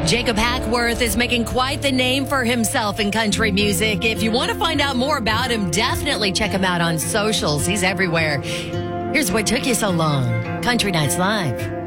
Jacob Hackworth is making quite the name for himself in country music. If you want to find out more about him, definitely check him out on socials. He's everywhere. Here's what took you so long. Country Nights Live.